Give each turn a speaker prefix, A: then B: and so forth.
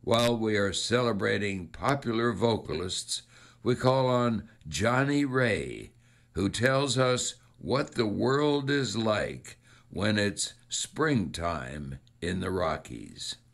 A: While we are celebrating popular vocalists, we call on Johnny Ray, who tells us what the world is like when it's springtime in the Rockies.